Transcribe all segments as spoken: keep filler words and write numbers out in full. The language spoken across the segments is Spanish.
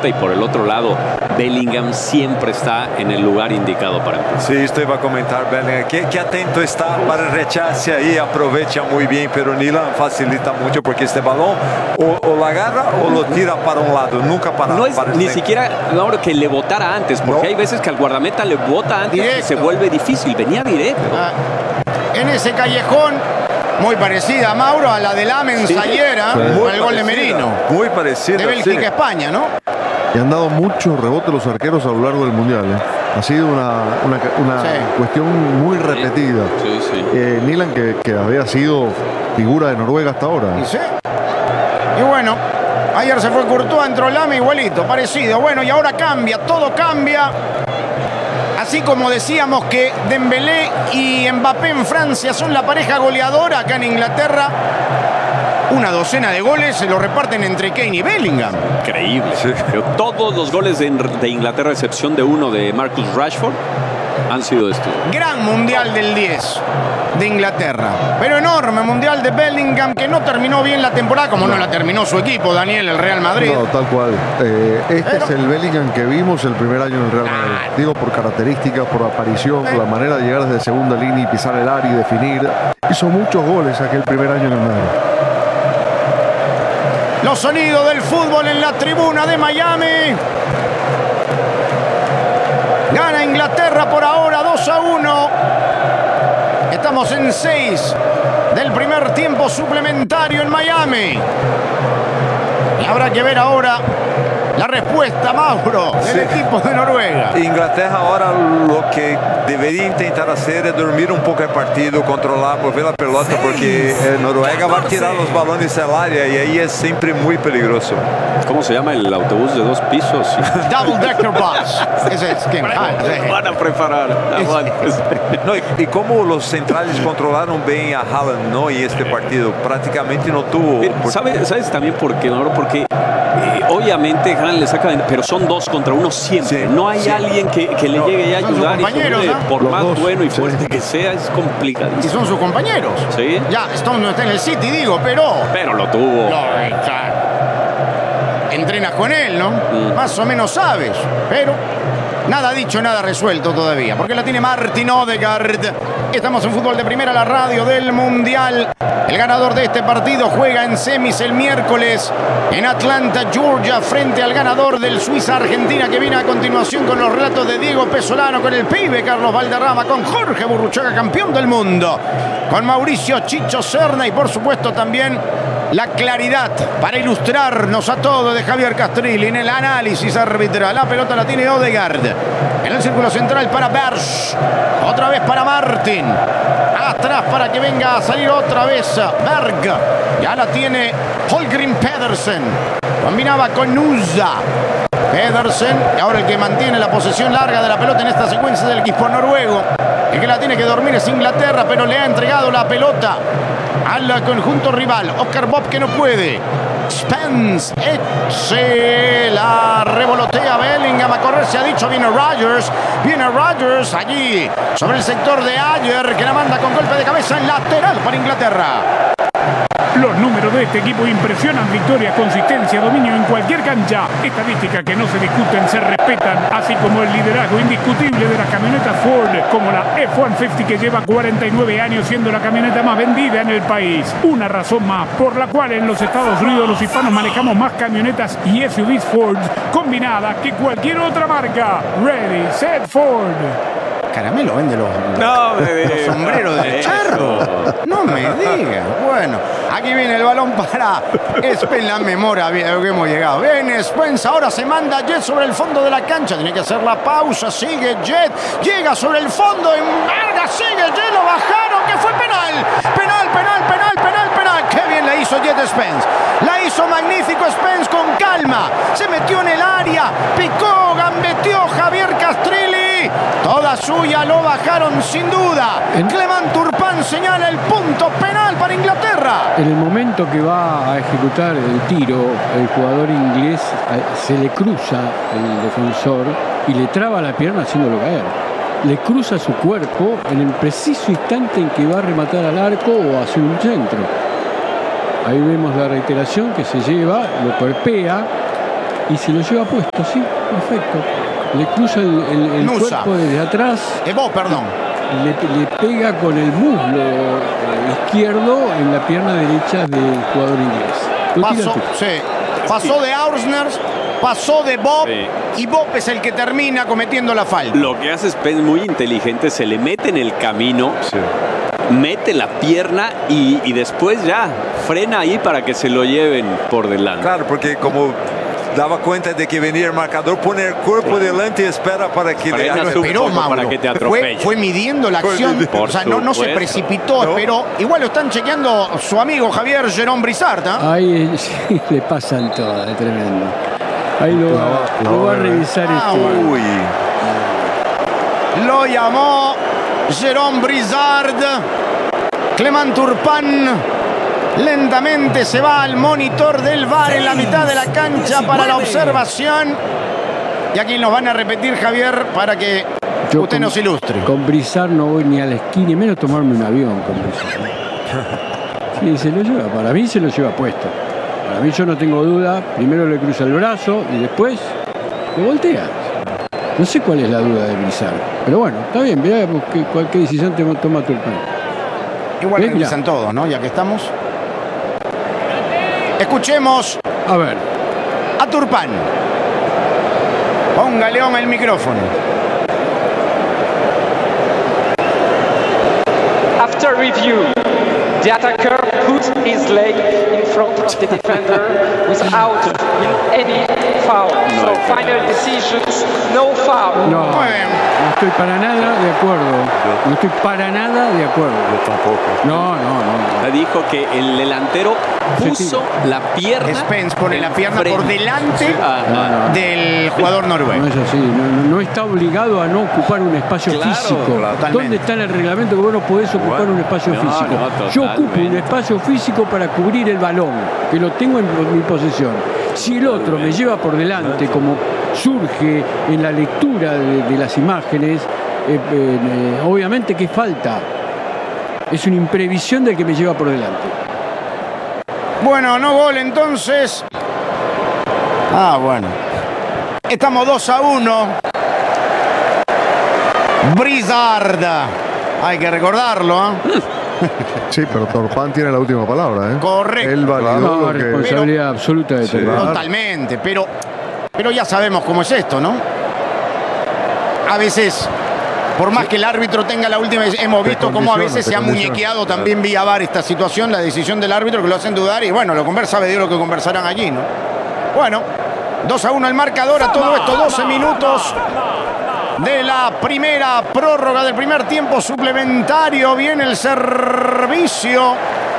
pelota, y por el otro lado Bellingham siempre está en el lugar indicado para empujar. Sí, esto iba a comentar, Bellingham, que, que atento está para el rechace ahí, aprovecha muy bien, pero Nilan facilita mucho porque este balón o, o lo agarra o lo tira para un lado, nunca para, no es para el ni centro. siquiera no, que le botara antes, porque no. hay veces que al guardameta le bota antes directo. Y se vuelve difícil, venía directo. Ah, en ese callejón, muy parecida, Mauro, a la de Lamens sí, ayer, ¿eh? sí. Con el gol de Merino. Muy parecida. De Bélgica, sí. España, ¿no? Y han dado muchos rebotes los arqueros a lo largo del Mundial, ¿eh? Ha sido una, una, una sí. cuestión muy repetida. Sí, sí. Eh, Nilan, que, que había sido figura de Noruega hasta ahora. Y, sí. y bueno, ayer se fue Courtois, entró Lame, igualito, parecido. Bueno, y ahora cambia, todo cambia. Así como decíamos que Dembélé y Mbappé en Francia son la pareja goleadora, acá en Inglaterra una docena de goles se lo reparten entre Kane y Bellingham. Increíble. Sí. Pero todos los goles de, de Inglaterra, a excepción de uno de Marcus Rashford, han sido de estos. Gran mundial del diez de Inglaterra, pero enorme mundial de Bellingham, que no terminó bien la temporada, como no, no la terminó su equipo, Daniel, el Real Madrid. No, tal cual. Eh, este pero... es el Bellingham que vimos el primer año en el Real Madrid. Ah. Digo, por características, por aparición, por eh. la manera de llegar desde segunda línea y pisar el área y definir. Hizo muchos goles aquel primer año en el Madrid. Los sonidos del fútbol en la tribuna de Miami. Gana Inglaterra por ahora dos a uno. Estamos en seis del primer tiempo suplementario en Miami. Y habrá que ver ahora la respuesta, Mauro, del sí. equipo de Noruega. Inglaterra ahora lo que debería intentar hacer es dormir un poco el partido, controlar, mover la pelota, sí. porque eh, Noruega va a tirar los balones al área y ahí es siempre muy peligroso. ¿Cómo se llama el autobús de dos pisos? Double Decker Bus. Ese es que van a preparar. No, y, y como los centrales controlaron bien a Haaland, ¿no? Y este partido prácticamente no tuvo. ¿Sabes, ¿Sabes también por qué, Mauro? Porque eh, obviamente Haaland le saca, pero son dos contra uno siempre. Sí, no hay sí. alguien que, que le no, llegue a ayudar. Y sobre, ¿no? Por los más dos, bueno y fuerte sí. que sea, es complicado. Y son sus compañeros. Sí. Ya, Stone no está en el City, digo, pero. Pero lo tuvo. No, entrenas con él, ¿no? Mm. Más o menos sabes, pero nada dicho, nada resuelto todavía, porque la tiene Martin Odegaard. Estamos en Fútbol de Primera, la radio del Mundial. El ganador de este partido juega en semis el miércoles en Atlanta, Georgia, frente al ganador del Suiza-Argentina, que viene a continuación con los relatos de Diego Pesolano, con el pibe Carlos Valderrama, con Jorge Burruchaga, campeón del mundo, con Mauricio Chicho Serna y por supuesto también la claridad para ilustrarnos a todos de Javier Castrilli en el análisis arbitral. La pelota la tiene Odegaard en el círculo central para Berge, otra vez para Martin, atrás para que venga a salir otra vez Berg, ya la tiene Holgrim Pedersen, combinaba con Nusa. Pedersen, y ahora el que mantiene la posesión larga de la pelota en esta secuencia del equipo noruego. El que la tiene que dormir es Inglaterra, pero le ha entregado la pelota al conjunto rival. Oscar Bob, que no puede. Spence, eche, la revolotea Bellingham a correr, se ha dicho, viene Rodgers, viene Rodgers allí sobre el sector de Ayer, que la manda con golpe de cabeza en lateral para Inglaterra. Los números de este equipo impresionan: victoria, consistencia, dominio en cualquier cancha. Estadísticas que no se discuten, se respetan, así como el liderazgo indiscutible de las camionetas Ford, como la F ciento cincuenta, que lleva cuarenta y nueve años siendo la camioneta más vendida en el país. Una razón más por la cual en los Estados Unidos los hispanos manejamos más camionetas y S U Vs Ford combinadas que cualquier otra marca. Ready, set, Ford. Caramelo vende los, no, los sombreros de charro. No me digas. Bueno, aquí viene el balón para Spence. La memoria que hemos llegado. Viene Spence, ahora se manda Jet sobre el fondo de la cancha. Tiene que hacer la pausa. Sigue Jet. Llega sobre el fondo. Enmarga, sigue Jet. Lo bajaron. Que fue penal. Penal, penal, penal, penal, penal. Qué bien la hizo Jet Spence. La hizo magnífico Spence con calma. Se metió en el área. Picó, gambeteó Javier Castrilli. Toda suya, lo bajaron sin duda. En... Clement Turpin señala el punto penal para Inglaterra. En el momento que va a ejecutar el tiro, el jugador inglés se le cruza el defensor y le traba la pierna haciéndolo caer. Le cruza su cuerpo en el preciso instante en que va a rematar al arco o hacia un centro. Ahí vemos la reiteración que se lleva, lo golpea y se lo lleva puesto, sí, perfecto. Le cruza el, el, el cuerpo desde atrás. Eh, vos, perdón. Le, le pega con el muslo eh, izquierdo en la pierna derecha del jugador inglés. Lo tira Pasó, tú. sí, pasó de Aursner, pasó de Bob, Sí. y Bob es el que termina cometiendo la falta. Lo que hace Spence muy inteligente, se le mete en el camino, Sí. mete la pierna y, y después ya frena ahí para que se lo lleven por delante. Claro, porque como daba cuenta de que venía el marcador, pone el cuerpo delante y espera para que le Frena haga- su- Esperó, poco para Mauro. que te Fue, atropelle. fue midiendo la acción. Por O sea, no, no se supuesto. precipitó, No. pero igual lo están chequeando su amigo Javier Jerón Brizard. ¿ah? Ahí eh, sí, le pasan todas, es tremendo. Ahí lo va, La va- la lo va va a a ver. revisar Ah, este. bueno. Uy, Lo llamó Jerón Brizard. Clement Turpin lentamente se va al monitor del V A R en la mitad de la cancha para la observación. Y aquí nos van a repetir, Javier, para que Yo usted con- nos ilustre. Con Brizard no voy ni a la esquina, y menos tomarme un avión con Brizard. Sí, se lo lleva, para mí se lo lleva puesto. Para mí yo no tengo duda, primero le cruza el brazo y después lo voltea. No sé cuál es la duda de Brizard, pero bueno, está bien, veamos qué, cuál- qué decisión te- toma Turpin. Igual Eh, revisan todos, ¿no? Ya que estamos. Escuchemos A ver, a Turpin. Ponga León el micrófono. After review, the attacker put his leg in front of the defender without any foul. So final decisions, no foul. no, Muy bien. no estoy para nada de acuerdo. No estoy para nada de acuerdo. yo tampoco. No, no, no. Dijo que el delantero puso la pierna. Spence pone la pierna por enfrente. delante Ajá. del jugador No noruego. es así, no, no- no está obligado a no ocupar un espacio Claro, físico. claro. Totalmente. ¿Dónde está en el reglamento que vos no podés ocupar Bueno, un espacio no, físico? no, Yo ocupo un totalmente. espacio físico para cubrir el balón, que lo tengo en mi posesión. Si el otro me lleva por delante, como surge en la lectura de, de las imágenes, eh, eh, obviamente que falta. Es una imprevisión del que me lleva por delante. Bueno, no gol entonces. Ah, bueno. Estamos dos a uno. Brizard. Hay que recordarlo, ¿ah? Sí, pero Torpán tiene la última palabra, ¿eh? Correcto. Él validó No, lo que... responsabilidad absoluta de Turpin. Totalmente, pero, pero ya sabemos cómo es esto, ¿no? A veces, por más que el árbitro tenga la última, hemos Te visto cómo a condiciona, veces te se ha condiciona. muñequeado también vía V A R esta situación, la decisión del árbitro que lo hacen dudar y bueno, lo conversa, sabe Dios lo que conversarán allí, ¿no? Bueno, dos a uno el marcador, a todo esto doce minutos de la primera prórroga del primer tiempo suplementario. Viene el servicio.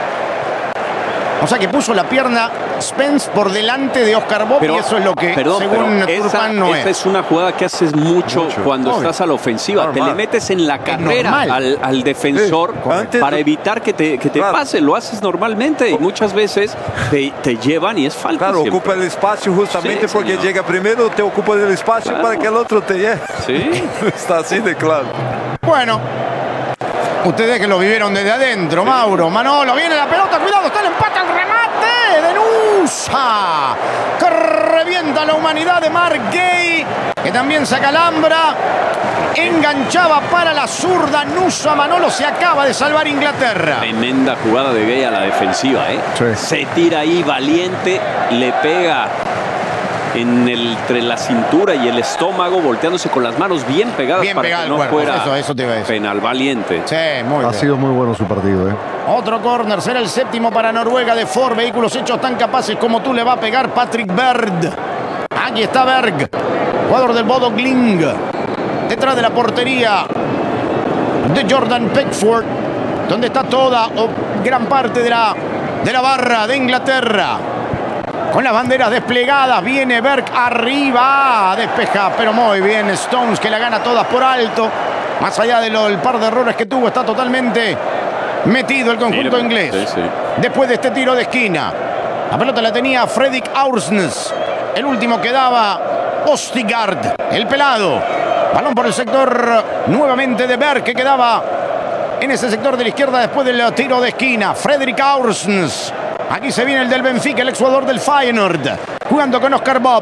O sea que puso la pierna Spence por delante de Oscar Bob y eso es lo que, perdón, según pero esa, Turpin, no esa es. es una jugada que haces mucho, Mucho. cuando Obvio. estás a la ofensiva. Normal. Te le metes en la carrera normal. al, al defensor Sí, antes- para evitar que te, que te Claro. pase. Lo haces normalmente y muchas veces te, te llevan y es falta. Claro, siempre. ocupa el espacio justamente Sí, porque señor. llega primero, te ocupa del espacio Claro. para que el otro te lleve. Sí. Está así de claro. Bueno, ustedes que lo vivieron desde adentro, Mauro. Manolo, viene la pelota, cuidado, está el empate al remate de Nusa. Que revienta la humanidad de Mark Gay, que también se acalambra. Enganchaba para la zurda Nusa. Manolo se acaba de salvar Inglaterra. Tremenda jugada de Gay a la defensiva, ¿eh? Sí. Se tira ahí valiente, le pega en el, entre la cintura y el estómago, volteándose con las manos bien pegadas Bien para pegado que al no cuerpo, fuera eso- eso te iba a decir. penal. Valiente. Sí, muy Ha bien. sido muy bueno su partido, ¿eh? Otro córner, será el séptimo para Noruega de Ford. Vehículos hechos tan capaces como tú, le va a pegar Patrick Berg. Aquí está Berg, jugador del Bodo Glimt. Detrás de la portería de Jordan Pickford, donde está toda o gran parte de la, de la barra de Inglaterra. Con las banderas desplegadas, viene Berg arriba, despeja, pero muy bien Stones, que la gana todas por alto. Más allá del par de errores que tuvo, está totalmente metido el conjunto Mira, inglés. sí, sí. Después de este tiro de esquina, la pelota la tenía Fredrik Aursnes. El último que daba Ostigard, el pelado. Balón por el sector nuevamente de Berg, que quedaba en ese sector de la izquierda después del tiro de esquina. Fredrik Aursnes. Aquí se viene el del Benfica, el exjugador del Feyenoord, jugando con Oscar Bob.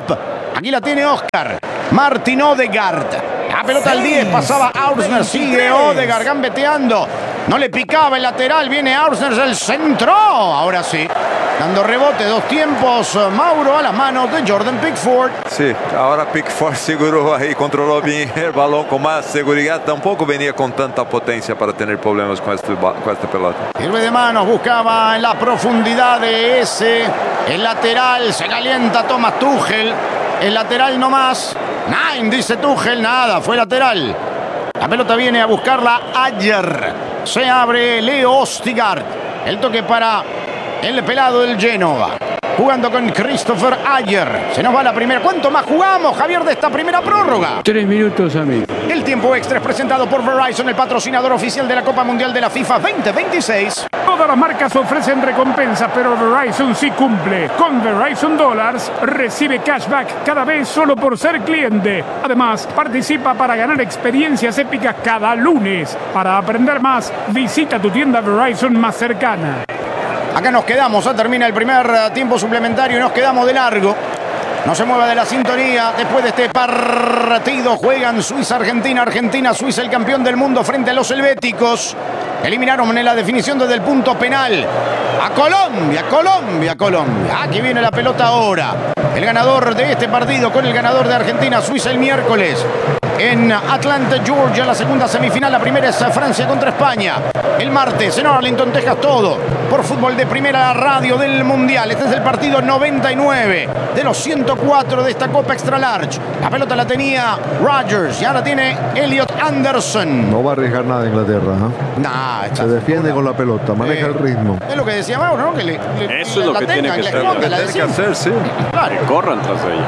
Aquí la tiene Oscar. Martin Odegaard. La pelota al diez, pasaba Aursner, sigue Odegaard gambeteando. No le picaba el lateral, viene Aursner del centro. Ahora sí, dando rebote, dos tiempos, Mauro, a las manos de Jordan Pickford. Sí, ahora Pickford seguró ahí, controló bien el balón con más seguridad. Tampoco venía con tanta potencia para tener problemas con, este, con esta pelota. Sirve de manos, buscaba en la profundidad de ese. El lateral, se calienta, toma Tuchel. El lateral no más. Nine, dice Tuchel, nada, fue lateral. La pelota viene a buscarla ayer. Se abre Leo Ostigard. El toque para el pelado del Génova. Jugando con Christopher Ayer. Se nos va la primera. ¿Cuánto más jugamos, Javier, de esta primera prórroga? Tres minutos, amigo. El tiempo extra es presentado por Verizon, el patrocinador oficial de la Copa Mundial de la FIFA veinte veintiséis. Todas las marcas ofrecen recompensas, pero Verizon sí cumple. Con Verizon Dollars recibe cashback cada vez solo por ser cliente. Además, participa para ganar experiencias épicas cada lunes. Para aprender más, visita tu tienda Verizon más cercana. Acá nos quedamos, ¿eh? Termina el primer tiempo suplementario y nos quedamos de largo. No se mueva de la sintonía. Después de este partido juegan Suiza-Argentina. Argentina-Suiza, el campeón del mundo frente a los helvéticos. Eliminaron en la definición desde el punto penal a Colombia, Colombia, Colombia. Aquí viene la pelota ahora. El ganador de este partido con el ganador de Argentina-Suiza el miércoles. En Atlanta, Georgia, la segunda semifinal. La primera es Francia contra España. El martes en Arlington, Texas, todo por Fútbol de Primera, Radio del Mundial. Este es el partido noventa y nueve de los ciento cuatro de esta Copa Extra Large. La pelota la tenía Rodgers y ahora tiene Elliot Anderson. No va a arriesgar nada Inglaterra, ¿eh? Nah, Se defiende con la pelota, maneja eh, el ritmo. Es lo que decía Mauro, ¿no? Que le, le, Eso es lo que tiene que ser. Lo que tiene que hacer, sí. Claro. Que corran tras ella.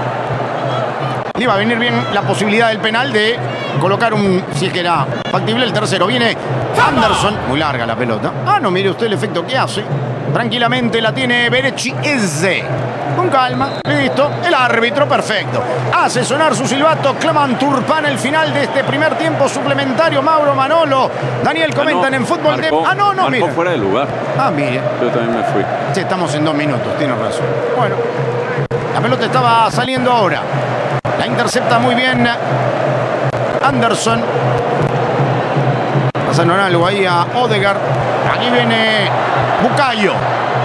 Le iba a venir bien la posibilidad del penal de colocar un, si es que era factible, el tercero. Viene Anderson, muy larga la pelota. Ah, no, mire usted el efecto que hace. Tranquilamente la tiene Berechi Eze. Con calma, listo. El árbitro, perfecto. Hace sonar su silbato. Claman Turpán el final de este primer tiempo suplementario. Mauro, Manolo, Daniel comentan ah, no, en fútbol marcó, de... Ah, no, no, mira. fuera de lugar. Ah, mire. Yo también me fui. Sí, estamos en dos minutos, tiene razón. Bueno, la pelota estaba saliendo ahora. La intercepta muy bien Anderson. Pasaron algo ahí a Odegaard. Aquí viene Bukayo.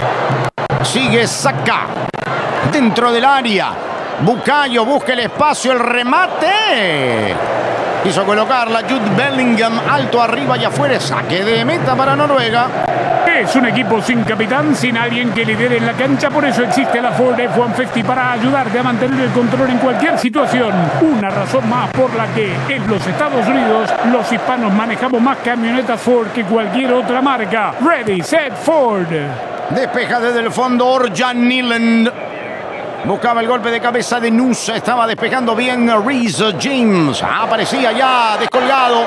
Sigue Saka. Dentro del área. Bukayo busca el espacio, el remate. Quiso colocarla Jude Bellingham alto arriba y afuera. Saque de meta para Noruega. Es un equipo sin capitán, sin alguien que lidere en la cancha. Por eso existe la Ford F ciento cincuenta para ayudarte a mantener el control en cualquier situación. Una razón más por la que en los Estados Unidos los hispanos manejamos más camionetas Ford que cualquier otra marca. Ready, set, Ford. Despeja desde el fondo Orjan Nyland. Buscaba el golpe de cabeza de Nusa. Estaba despejando bien Reece James. Aparecía ya descolgado.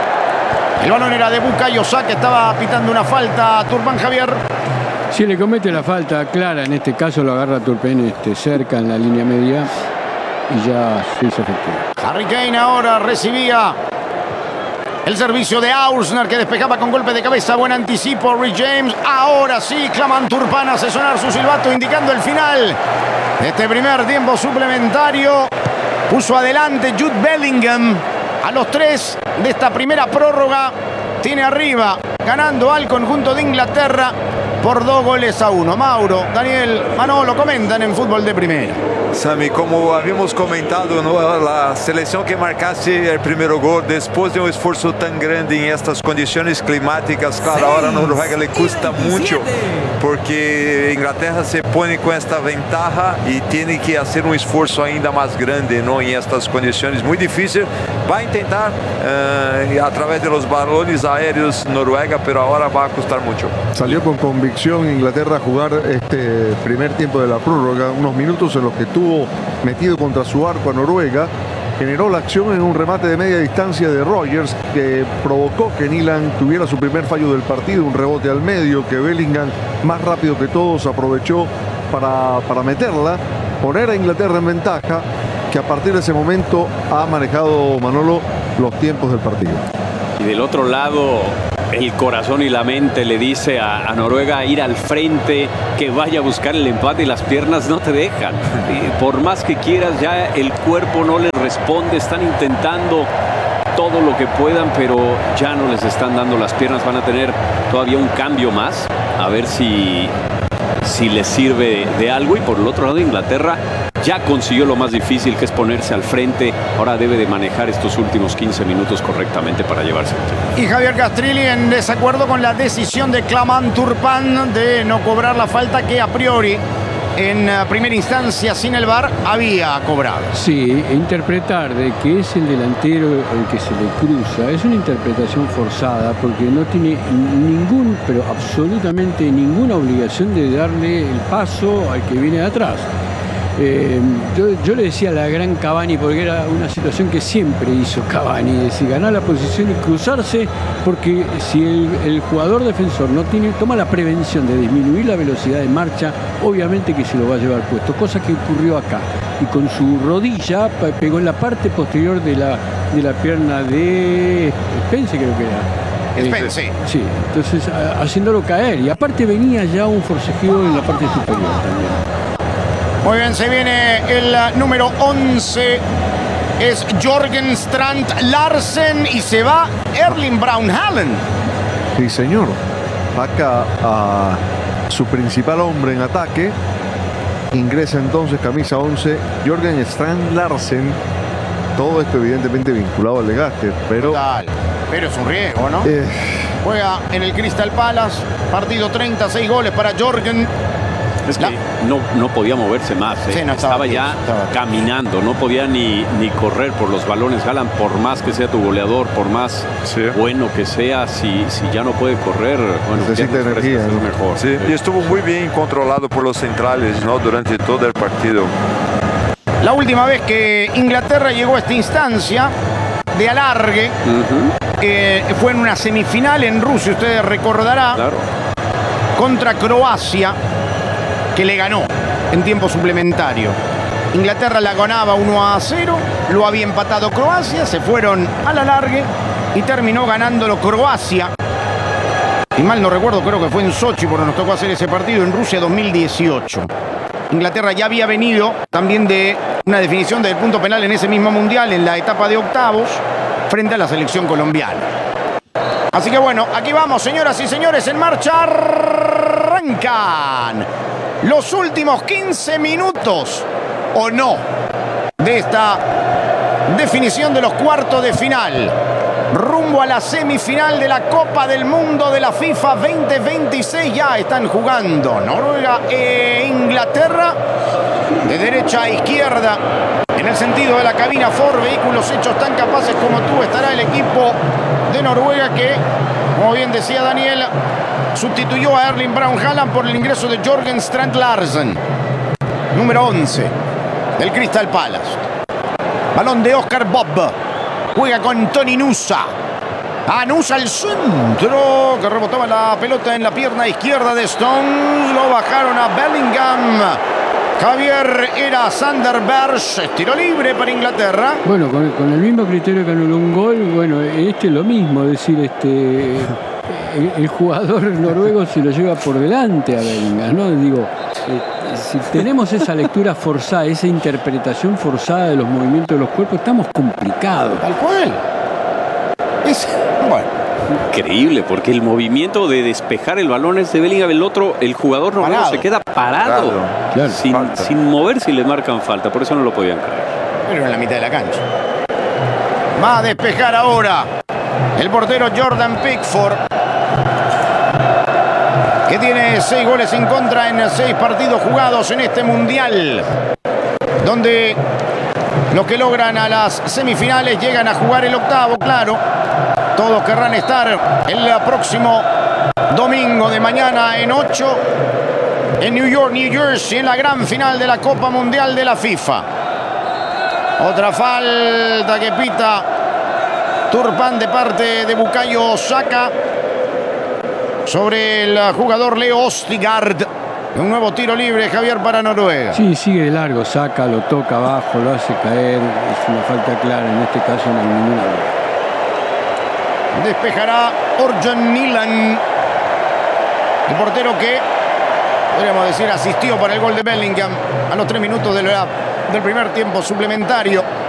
El balón era de Bukayo Saka, estaba pitando una falta a Turpán, Javier. Si le comete la falta clara, en este caso lo agarra Turpén este, cerca en la línea media y ya se hizo efectivo. Harry Kane ahora recibía el servicio de Aursner que despejaba con golpe de cabeza. Buen anticipo, Reece James. Ahora sí, claman Turpán, hace sonar su silbato indicando el final de este primer tiempo suplementario. Puso adelante Jude Bellingham. A los tres de esta primera prórroga tiene arriba, ganando al conjunto de Inglaterra por dos goles a uno. Mauro, Daniel, Manolo comentan en Fútbol de Primera. Sami, como habíamos comentado, ¿no? La selección que marcase el primer gol después de un esfuerzo tan grande en estas condiciones climáticas, claro, ahora a Noruega le cuesta mucho porque Inglaterra se pone con esta ventaja y tiene que hacer un esfuerzo ainda más grande, ¿no? En estas condiciones muy difíciles. Va a intentar uh, a través de los balones aéreos Noruega, pero ahora va a costar mucho. Salió con convicción Inglaterra a jugar este primer tiempo de la prórroga, unos minutos en los que tuvo metido contra su arco a Noruega. Generó la acción en un remate de media distancia de Rodgers que provocó que Nyland tuviera su primer fallo del partido, un rebote al medio que Bellingham, más rápido que todos, aprovechó para, para meterla, poner a Inglaterra en ventaja, que a partir de ese momento ha manejado Manolo los tiempos del partido. Y del otro lado, el corazón y la mente le dice a, a Noruega ir al frente, que vaya a buscar el empate y las piernas no te dejan. Y por más que quieras, ya el cuerpo no les responde, están intentando todo lo que puedan, pero ya no les están dando las piernas. Van a tener todavía un cambio más, a ver si, si les sirve de algo. Y por el otro lado, Inglaterra ya consiguió lo más difícil, que es ponerse al frente. Ahora debe de manejar estos últimos quince minutos correctamente para llevarse el tiempo. Y Javier Castrilli en desacuerdo con la decisión de Clement Turpin de no cobrar la falta que a priori en primera instancia sin el V A R había cobrado. Sí, interpretar de que es el delantero el que se le cruza es una interpretación forzada, porque no tiene ningún, pero absolutamente ninguna obligación de darle el paso al que viene de atrás. Eh, yo, yo le decía a la gran Cavani, porque era una situación que siempre hizo Cavani, es decir, ganar la posición y cruzarse, porque si el, el jugador defensor no tiene, toma la prevención de disminuir la velocidad de marcha, obviamente que se lo va a llevar puesto, cosa que ocurrió acá, y con su rodilla pegó en la parte posterior de la, de la pierna de Spence, creo que era. Spence. Eh, sí, entonces a, haciéndolo caer, y aparte venía ya un forcejeo en la parte superior también. Muy bien, se viene el número once, es Jorgen Strand Larsen, y se va Erling Braun Haaland. Sí, señor. Saca a su principal hombre en ataque. Ingresa entonces camisa once, Jorgen Strand Larsen. Todo esto evidentemente vinculado al desgaste, pero... Total. Pero es un riesgo, ¿no? Eh... Juega en el Crystal Palace, partido treinta, seis goles para Jorgen. Es que no, no podía moverse más, ¿eh? Sí, no estaba, estaba ya estaba caminando, no podía ni, ni correr por los balones. Haaland, por más que sea tu goleador, por más sí. bueno que sea, si, si ya no puede correr, bueno, necesita energía, es ¿no? mejor. Sí, sí. Y estuvo muy bien controlado por los centrales, ¿no? Durante todo el partido. La última vez que Inglaterra llegó a esta instancia de alargue uh-huh. eh, fue en una semifinal en Rusia, ustedes recordarán, claro. contra Croacia, que le ganó en tiempo suplementario. Inglaterra la ganaba uno a cero, lo había empatado Croacia, se fueron a la largue y terminó ganándolo Croacia. Y mal no recuerdo, creo que fue en Sochi, porque nos tocó hacer ese partido en Rusia dos mil dieciocho. Inglaterra ya había venido también de una definición del punto penal en ese mismo mundial, en la etapa de octavos, frente a la selección colombiana. Así que bueno, aquí vamos, señoras y señores, en marcha arrancan los últimos quince minutos, o no, de esta definición de los cuartos de final, rumbo a la semifinal de la Copa del Mundo de la FIFA veinte veintiséis. Ya están jugando Noruega e Inglaterra, de derecha a izquierda, en el sentido de la cabina Ford, vehículos hechos tan capaces como tú, estará el equipo de Noruega que, como bien decía Daniel, sustituyó a Erling Braun Haaland por el ingreso de Jorgen Strand Larsen, número once del Crystal Palace. Balón de Oscar Bob. Juega con Toni Nusa. A Nusa al centro, que rebotaba la pelota en la pierna izquierda de Stones. Lo bajaron a Bellingham. Javier, era Sander Berge. Tiro libre para Inglaterra. Bueno, con, con el mismo criterio que anuló un gol, bueno, este es lo mismo, es decir, este... El, el jugador noruego se lo lleva por delante a Bellingham, ¿no? Digo, eh, si tenemos esa lectura forzada, esa interpretación forzada de los movimientos de los cuerpos, estamos complicados. Tal cual. Es, bueno. Increíble, porque el movimiento de despejar el balón es de Bellingham, el otro, el jugador noruego parado. Se queda parado, claro. sin, sin moverse y le marcan falta, por eso no lo podían creer. Pero en la mitad de la cancha. Va a despejar ahora el portero Jordan Pickford, que tiene seis goles en contra en seis partidos jugados en este mundial, donde los que logran a las semifinales llegan a jugar el octavo, claro. Todos querrán estar el próximo domingo de mañana en ocho en New York, New Jersey, en la gran final de la Copa Mundial de la FIFA. Otra falta que pita Turpin de parte de Bukayo Saka sobre el jugador Leo Ostigard. Un nuevo tiro libre, Javier, para Noruega. Sí, sigue de largo, Saka, lo toca abajo, lo hace caer. Es una falta clara, en este caso no hay ninguna. Despejará Orjan Nilan, el portero que, podríamos decir, asistió para el gol de Bellingham a los tres minutos de la, del primer tiempo suplementario.